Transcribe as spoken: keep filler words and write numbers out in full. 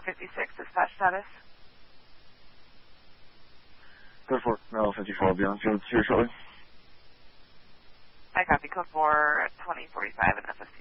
fifty-six, dispatch status. Code four, Maryland fifty-four will be on field here shortly. I copy code four, twenty forty-five and F S T.